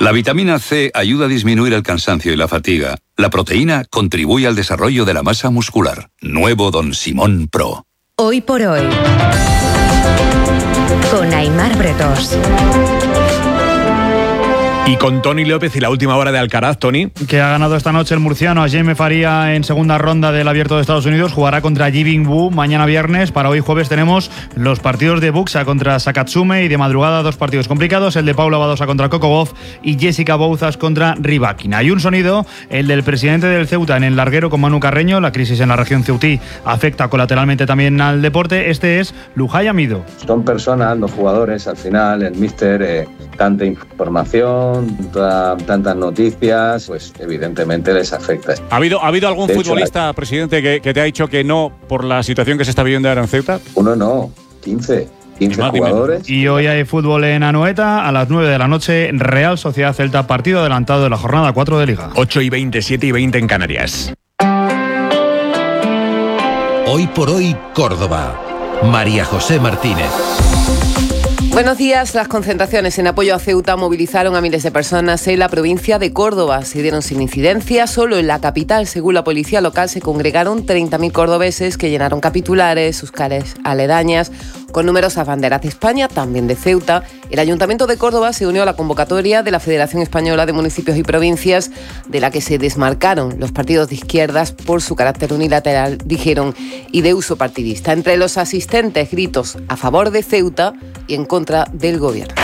La vitamina C ayuda a disminuir el cansancio y la fatiga. La proteína contribuye al desarrollo de la masa muscular. Nuevo Don Simón Pro. Hoy por hoy, con Aimar Bretos. Y con Toni López y la última hora de Alcaraz, Toni. Que ha ganado esta noche el murciano a Jaime Faría en segunda ronda del Abierto de Estados Unidos. Jugará contra Ji-Bin Wu mañana viernes. Para hoy jueves tenemos los partidos de Buxa contra Sakatsume y de madrugada 2 partidos complicados. El de Paula Badosa contra Coco Gauff y Jessica Bouzas contra Rybakina. Hay un sonido, el del presidente del Ceuta en el larguero con Manu Carreño. La crisis en la región ceutí afecta colateralmente también al deporte. Este es Lujay Amido. Son personas, los jugadores, al final, el míster, tanta información, tantas noticias, pues evidentemente les afecta. ¿Ha habido algún futbolista, presidente, que te ha dicho que no por la situación que se está viviendo ahora en Ceuta? Uno no, 15 jugadores. Y hoy hay fútbol en Anoeta a las 9 de la noche, Real Sociedad Celta, partido adelantado de la jornada 4 de Liga. 8:20, 7:20 en Canarias. Hoy por hoy, Córdoba. María José Martínez. Buenos días. Las concentraciones en apoyo a Ceuta movilizaron a miles de personas en la provincia de Córdoba. Se dieron sin incidencia. Solo en la capital, según la policía local, se congregaron 30.000 cordobeses que llenaron capitulares, sus calles aledañas, con numerosas banderas de España, también de Ceuta. El Ayuntamiento de Córdoba se unió a la convocatoria de la Federación Española de Municipios y Provincias, de la que se desmarcaron los partidos de izquierdas por su carácter unilateral, dijeron, y de uso partidista. Entre los asistentes, gritos a favor de Ceuta y en contra del gobierno.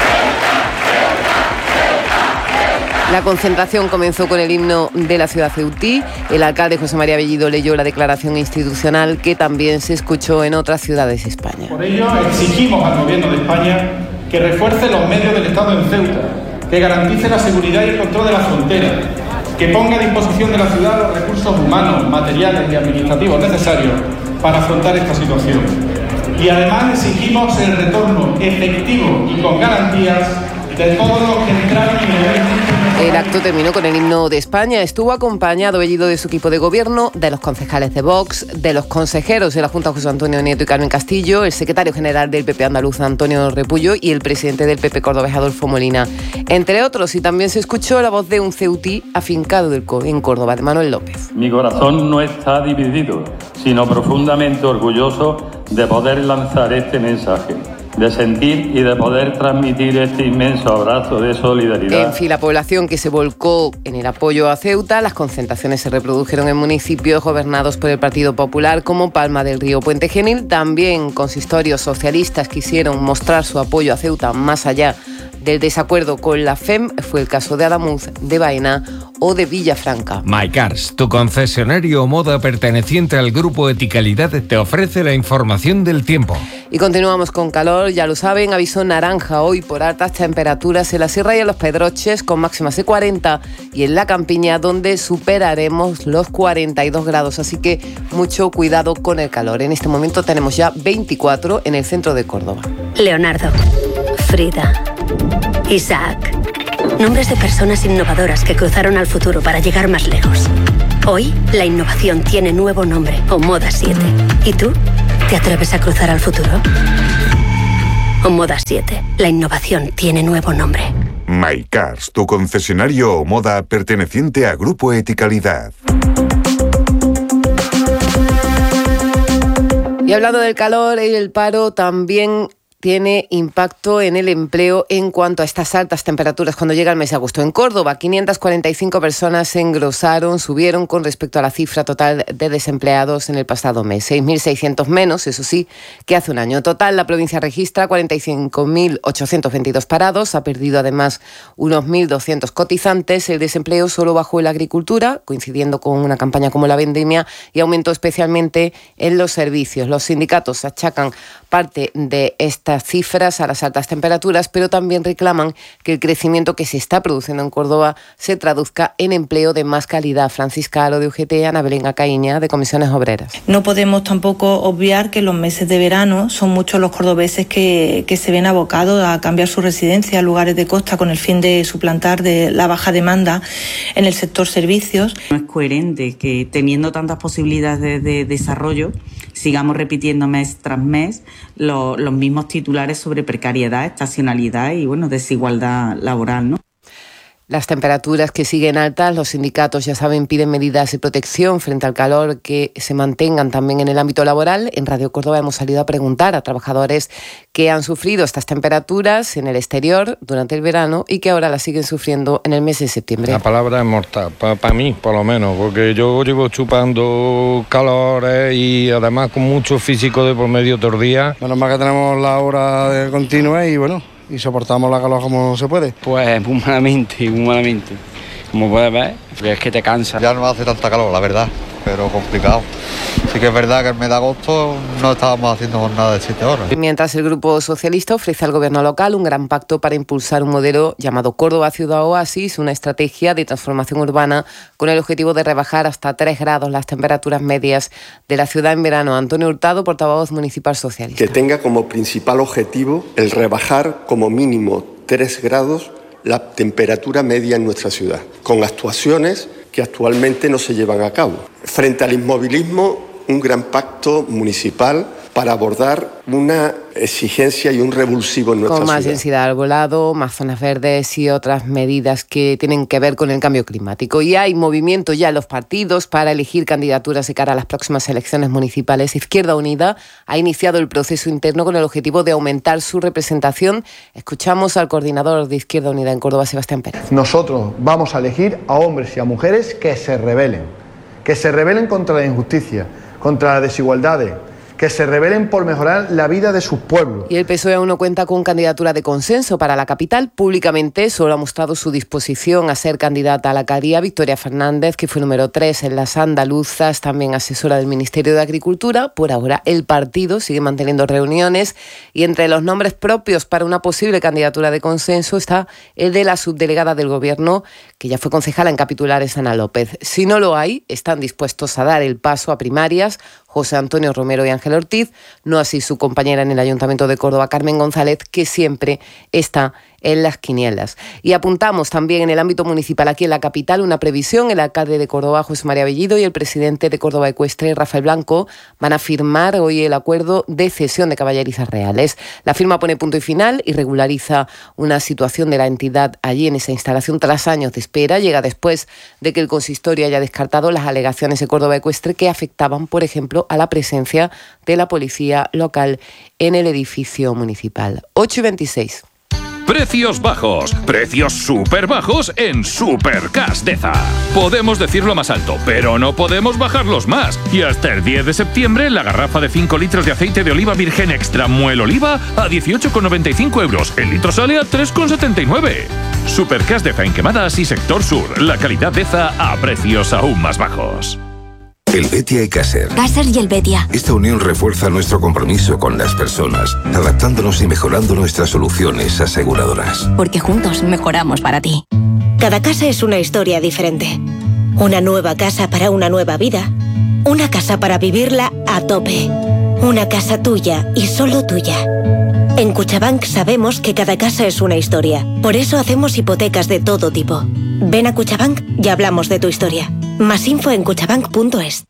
La concentración comenzó con el himno de la ciudad ceutí. El alcalde José María Bellido leyó la declaración institucional que también se escuchó en otras ciudades de España. Por ello, exigimos al Gobierno de España que refuerce los medios del Estado en Ceuta, que garantice la seguridad y el control de la frontera, que ponga a disposición de la ciudad los recursos humanos, materiales y administrativos necesarios para afrontar esta situación. Y además exigimos el retorno efectivo y con garantías de todos los que entraron y El acto terminó con el himno de España. Estuvo acompañado Bellido de su equipo de gobierno, de los concejales de Vox, de los consejeros de la Junta José Antonio Nieto y Carmen Castillo, el secretario general del PP andaluz Antonio Repullo y el presidente del PP cordobés Adolfo Molina, entre otros. Y también se escuchó la voz de un ceutí afincado en Córdoba, de Manuel López. Mi corazón no está dividido, sino profundamente orgulloso de poder lanzar este mensaje, de sentir y de poder transmitir este inmenso abrazo de solidaridad. En fin, la población que se volcó en el apoyo a Ceuta. Las concentraciones se reprodujeron en municipios gobernados por el Partido Popular como Palma del Río, Puente Genil. También consistorios socialistas quisieron mostrar su apoyo a Ceuta más allá del desacuerdo con la FEM. Fue el caso de Adamuz, de Baena o de Villafranca. MyCars, tu concesionario moda perteneciente al grupo Eticalidad, te ofrece la información del tiempo. Y continuamos con calor, ya lo saben, aviso naranja hoy por altas temperaturas en la Sierra y en los Pedroches con máximas de 40 y en la Campiña donde superaremos los 42 grados, así que mucho cuidado con el calor. En este momento tenemos ya 24 en el centro de Córdoba. Leonardo, Frida, Isaac, nombres de personas innovadoras que cruzaron al futuro para llegar más lejos. Hoy la innovación tiene nuevo nombre, Omoda 7. ¿Y tú? ¿Te atreves a cruzar al futuro? Omoda 7. La innovación tiene nuevo nombre. MyCars, tu concesionario Omoda perteneciente a Grupo Eticalidad. Y hablando del calor y el paro, también tiene impacto en el empleo en cuanto a estas altas temperaturas cuando llega el mes de agosto. En Córdoba, 545 personas se engrosaron, subieron con respecto a la cifra total de desempleados en el pasado mes. 6.600 menos, eso sí, que hace un año. En total, la provincia registra 45.822 parados. Ha perdido además unos 1.200 cotizantes. El desempleo solo bajó en la agricultura, coincidiendo con una campaña como la vendimia, y aumentó especialmente en los servicios. Los sindicatos achacan parte de estas cifras a las altas temperaturas, pero también reclaman que el crecimiento que se está produciendo en Córdoba se traduzca en empleo de más calidad. Francisca Aro de UGT, Ana Belén Acaíña de Comisiones Obreras. No podemos tampoco obviar que en los meses de verano son muchos los cordobeses que se ven abocados a cambiar su residencia a lugares de costa con el fin de suplantar de la baja demanda en el sector servicios. No es coherente que teniendo tantas posibilidades de desarrollo sigamos repitiendo mes tras mes los mismos titulares sobre precariedad, estacionalidad y desigualdad laboral, ¿no? Las temperaturas que siguen altas, los sindicatos, ya saben, piden medidas de protección frente al calor que se mantengan también en el ámbito laboral. En Radio Córdoba hemos salido a preguntar a trabajadores que han sufrido estas temperaturas en el exterior durante el verano y que ahora las siguen sufriendo en el mes de septiembre. La palabra es mortal, para mí por lo menos, porque yo llevo chupando calores y además con mucho físico de por medio todo el día. Menos mal que tenemos la hora de continua y bueno, y soportamos la calor como se puede. Pues muy malamente, como puedes ver, porque es que te cansa. Ya no hace tanta calor, la verdad, pero complicado. Sí que es verdad que el mes de agosto no estábamos haciendo jornada de 7 horas. Mientras el Grupo Socialista ofrece al Gobierno local un gran pacto para impulsar un modelo llamado Córdoba Ciudad Oasis, una estrategia de transformación urbana con el objetivo de rebajar hasta 3 grados las temperaturas medias de la ciudad en verano. Antonio Hurtado, portavoz municipal socialista. Que tenga como principal objetivo el rebajar como mínimo 3 grados la temperatura media en nuestra ciudad, con actuaciones que actualmente no se llevan a cabo. Frente al inmovilismo, un gran pacto municipal para abordar una exigencia y un revulsivo en nuestra ciudad. Con más densidad de arbolado, más zonas verdes y otras medidas que tienen que ver con el cambio climático. Y hay movimiento ya en los partidos para elegir candidaturas de cara a las próximas elecciones municipales. Izquierda Unida ha iniciado el proceso interno con el objetivo de aumentar su representación. Escuchamos al coordinador de Izquierda Unida en Córdoba, Sebastián Pérez. Nosotros vamos a elegir a hombres y a mujeres que se rebelen contra la injusticia, contra las desigualdades, que se rebelen por mejorar la vida de sus pueblos. Y el PSOE aún no cuenta con candidatura de consenso para la capital. Públicamente solo ha mostrado su disposición a ser candidata a la alcaldía Victoria Fernández, que fue número 3 en las andaluzas, también asesora del Ministerio de Agricultura. Por ahora el partido sigue manteniendo reuniones y entre los nombres propios para una posible candidatura de consenso está el de la subdelegada del Gobierno, que ya fue concejala en Capitulares, Ana López. Si no lo hay, están dispuestos a dar el paso a primarias José Antonio Romero y Ángel Ortiz, no así su compañera en el Ayuntamiento de Córdoba, Carmen González, que siempre está en las quinielas. Y apuntamos también en el ámbito municipal, aquí en la capital, una previsión. El alcalde de Córdoba, José María Bellido, y el presidente de Córdoba Ecuestre, Rafael Blanco, van a firmar hoy el acuerdo de cesión de caballerizas reales. La firma pone punto y final y regulariza una situación de la entidad allí en esa instalación tras años de espera. Llega después de que el consistorio haya descartado las alegaciones de Córdoba Ecuestre que afectaban, por ejemplo, a la presencia de la policía local en el edificio municipal. 8:26. Precios bajos, precios súper bajos en Supercas Deza. Podemos decirlo más alto, pero no podemos bajarlos más. Y hasta el 10 de septiembre, la garrafa de 5 litros de aceite de oliva virgen extra Muel Oliva a 18,95 euros. El litro sale a 3,79. Supercas Deza en Quemadas y Sector Sur. La calidad Deza a precios aún más bajos. El Betia y Caser. Caser y el Betia. Esta unión refuerza nuestro compromiso con las personas, adaptándonos y mejorando nuestras soluciones aseguradoras. Porque juntos mejoramos para ti. Cada casa es una historia diferente. Una nueva casa para una nueva vida. Una casa para vivirla a tope. Una casa tuya y solo tuya. En Cuchabank sabemos que cada casa es una historia. Por eso hacemos hipotecas de todo tipo. Ven a Cuchabank y hablamos de tu historia. Más info en cuchabank.es.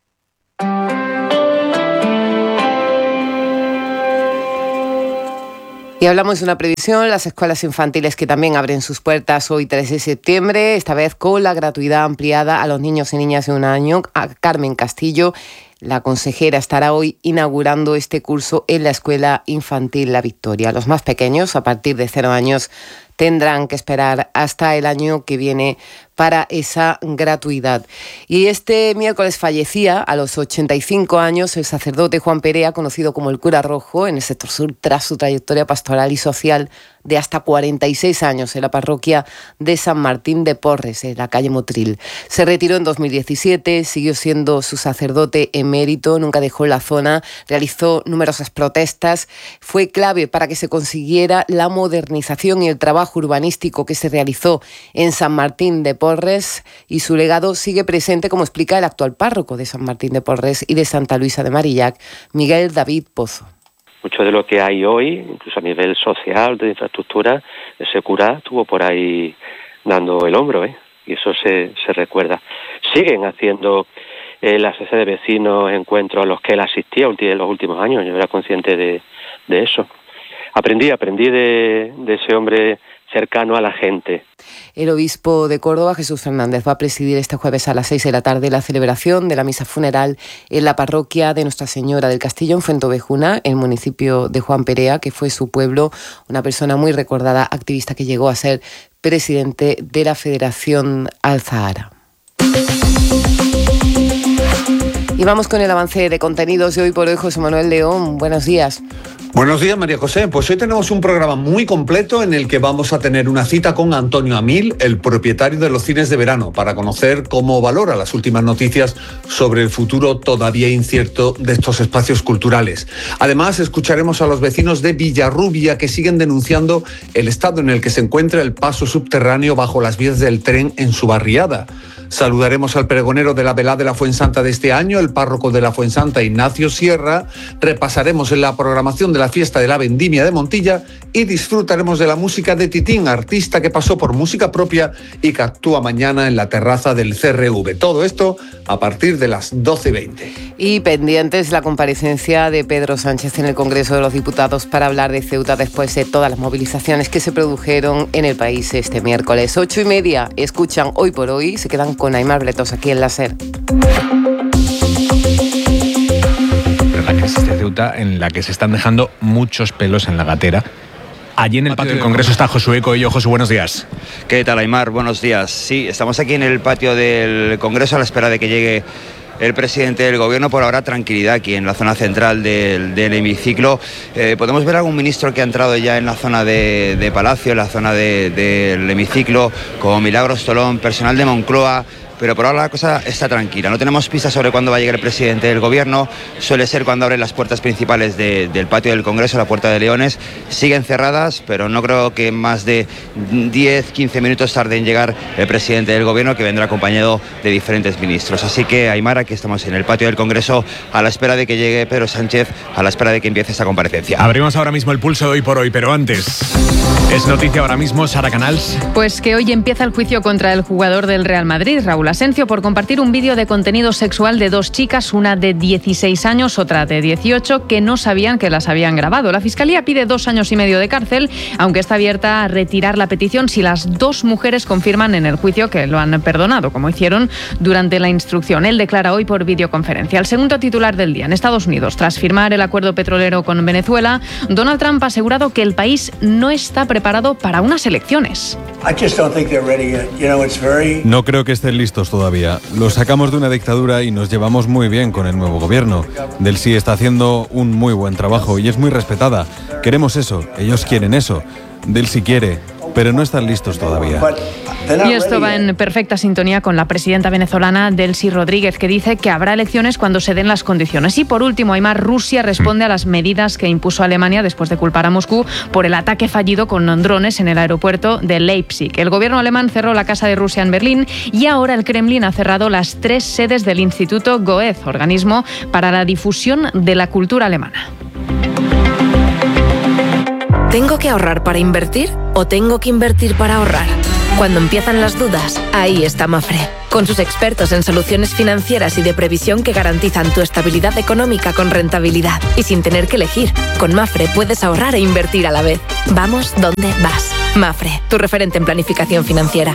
Y hablamos de una previsión, las escuelas infantiles que también abren sus puertas hoy 3 de septiembre, esta vez con la gratuidad ampliada a los niños y niñas de 1 año. A Carmen Castillo, la consejera, estará hoy inaugurando este curso en la Escuela Infantil La Victoria. Los más pequeños, a partir de 0 años, tendrán que esperar hasta el año que viene para esa gratuidad. Y este miércoles fallecía a los 85 años el sacerdote Juan Perea, conocido como el cura rojo, en el sector sur, tras su trayectoria pastoral y social de hasta 46 años en la parroquia de San Martín de Porres, en la calle Motril. Se retiró en 2017, siguió siendo su sacerdote emérito, nunca dejó la zona, realizó numerosas protestas, fue clave para que se consiguiera la modernización y el trabajo urbanístico que se realizó en San Martín de Porres, y su legado sigue presente, como explica el actual párroco de San Martín de Porres y de Santa Luisa de Marillac, Miguel David Pozo. Mucho de lo que hay hoy, incluso a nivel social, de infraestructura, ese cura estuvo por ahí dando el hombro, y eso se recuerda. Siguen haciendo la asociación de vecinos, encuentros a los que él asistía en los últimos años. Yo era consciente de eso. Aprendí de ese hombre cercano a la gente. El obispo de Córdoba, Jesús Fernández, va a presidir este jueves a las 6 de la tarde la celebración de la misa funeral en la parroquia de Nuestra Señora del Castillo, en Fuentovejuna, el municipio de Juan Perea, que fue su pueblo, una persona muy recordada, activista que llegó a ser presidente de la Federación Al-Zahara. Y vamos con el avance de contenidos de Hoy por Hoy. José Manuel León, buenos días. Buenos días, María José. Pues hoy tenemos un programa muy completo en el que vamos a tener una cita con Antonio Amil, el propietario de los cines de verano, para conocer cómo valora las últimas noticias sobre el futuro todavía incierto de estos espacios culturales. Además, escucharemos a los vecinos de Villarrubia que siguen denunciando el estado en el que se encuentra el paso subterráneo bajo las vías del tren en su barriada. Saludaremos al pregonero de la velada de la Fuensanta de este año, el párroco de la Fuensanta, Ignacio Sierra. Repasaremos en la programación de la fiesta de la Vendimia de Montilla y disfrutaremos de la música de Titín, artista que pasó por música propia y que actúa mañana en la terraza del CRV. Todo esto a partir de las 12:20. Y pendientes la comparecencia de Pedro Sánchez en el Congreso de los Diputados para hablar de Ceuta después de todas las movilizaciones que se produjeron en el país este miércoles. 8:30, escuchan Hoy por Hoy, se quedan con Aimar Bretos aquí en la SER. La crisis de Ceuta, en la que se están dejando muchos pelos en la gatera. Allí en el patio del Congreso está Josué Coello. Josu, buenos días. ¿Qué tal, Aimar? Buenos días. Sí, estamos aquí en el patio del Congreso a la espera de que llegue el presidente del Gobierno. Por ahora, tranquilidad aquí en la zona central del hemiciclo. Podemos ver algún ministro que ha entrado ya en la zona de Palacio, en la zona del hemiciclo, como Milagros Tolón, personal de Moncloa. Pero por ahora la cosa está tranquila. No tenemos pistas sobre cuándo va a llegar el presidente del Gobierno. Suele ser cuando abren las puertas principales del patio del Congreso, la Puerta de Leones. Siguen cerradas, pero no creo que más de 10-15 minutos tarde en llegar el presidente del Gobierno, que vendrá acompañado de diferentes ministros. Así que, Aimar, aquí estamos en el patio del Congreso a la espera de que llegue Pedro Sánchez, a la espera de que empiece esta comparecencia. Abrimos ahora mismo el pulso de Hoy por Hoy, pero antes, es noticia ahora mismo, Sara Canals. Pues que hoy empieza el juicio contra el jugador del Real Madrid, Raúl Asencio, por compartir un vídeo de contenido sexual de dos chicas, una de 16 años, otra de 18, que no sabían que las habían grabado. La Fiscalía pide 2 años y medio de cárcel, aunque está abierta a retirar la petición si las dos mujeres confirman en el juicio que lo han perdonado, como hicieron durante la instrucción. Él declara hoy por videoconferencia. El segundo titular del día. En Estados Unidos, tras firmar el acuerdo petrolero con Venezuela, Donald Trump ha asegurado que el país no está preparado para unas elecciones. No creo que estén listos todavía. Lo sacamos de una dictadura y nos llevamos muy bien con el nuevo gobierno. Delcy está haciendo un muy buen trabajo y es muy respetada. Queremos eso, ellos quieren eso. Delcy quiere, pero no están listos todavía. Y esto va en perfecta sintonía con la presidenta venezolana Delcy Rodríguez, que dice que habrá elecciones cuando se den las condiciones. Y por último, Aimar, Rusia responde a las medidas que impuso Alemania después de culpar a Moscú por el ataque fallido con drones en el aeropuerto de Leipzig. El gobierno alemán cerró la Casa de Rusia en Berlín y ahora el Kremlin ha cerrado las 3 sedes del Instituto Goethe, organismo para la difusión de la cultura alemana. ¿Tengo que ahorrar para invertir o tengo que invertir para ahorrar? Cuando empiezan las dudas, ahí está Mafre, con sus expertos en soluciones financieras y de previsión que garantizan tu estabilidad económica con rentabilidad. Y sin tener que elegir, con Mafre puedes ahorrar e invertir a la vez. Vamos donde vas. Mafre, tu referente en planificación financiera.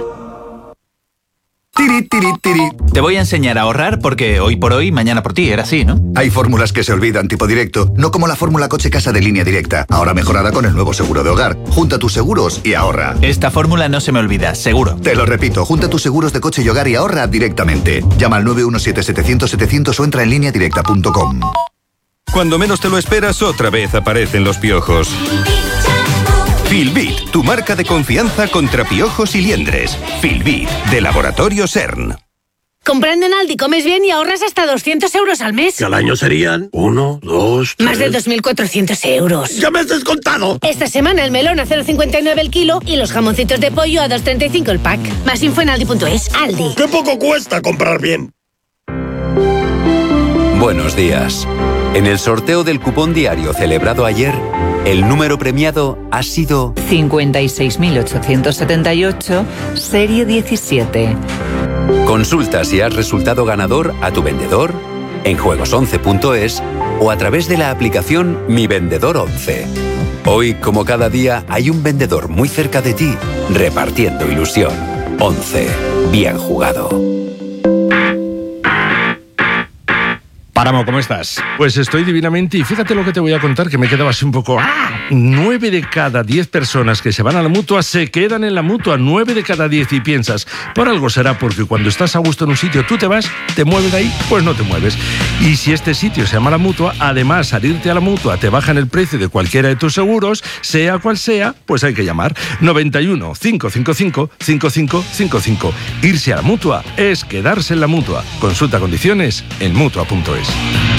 Tiri, tiri, tiri. Te voy a enseñar a ahorrar porque hoy por hoy, mañana por ti, era así, ¿no? Hay fórmulas que se olvidan tipo directo, no como la fórmula coche casa de Línea Directa, ahora mejorada con el nuevo seguro de hogar. Junta tus seguros y ahorra. Esta fórmula no se me olvida, seguro. Te lo repito, junta tus seguros de coche y hogar y ahorra directamente. Llama al 917-700-700 o entra en lineadirecta.com. Cuando menos te lo esperas, otra vez aparecen los piojos. Filbit, tu marca de confianza contra piojos y liendres. Filbit, de Laboratorio CERN. Comprando en Aldi comes bien y ahorras hasta 200 euros al mes. Que al año serían 1, 2, 3... Más de 2.400 euros. ¡Ya me has descontado! Esta semana el melón a 0,59 el kilo y los jamoncitos de pollo a 2,35 el pack. Más info en aldi.es. Aldi. ¡Qué poco cuesta comprar bien! Buenos días. En el sorteo del cupón diario celebrado ayer, el número premiado ha sido 56.878, serie 17. Consulta si has resultado ganador a tu vendedor, en juegos11.es o a través de la aplicación Mi Vendedor 11. Hoy, como cada día, hay un vendedor muy cerca de ti, repartiendo ilusión. 11. Bien jugado. Páramo, ¿cómo estás? Pues estoy divinamente y fíjate lo que te voy a contar, que me quedaba así un poco... 9 de cada 10 personas que se van a la Mutua se quedan en la Mutua, 9 de cada 10, y piensas, por algo será, porque cuando estás a gusto en un sitio tú te vas, te mueves de ahí, pues no te mueves. Y si este sitio se llama la Mutua, además al irte a la Mutua te bajan el precio de cualquiera de tus seguros, sea cual sea, pues hay que llamar 91 555 5555. Irse a la Mutua es quedarse en la Mutua. Consulta condiciones en Mutua.es.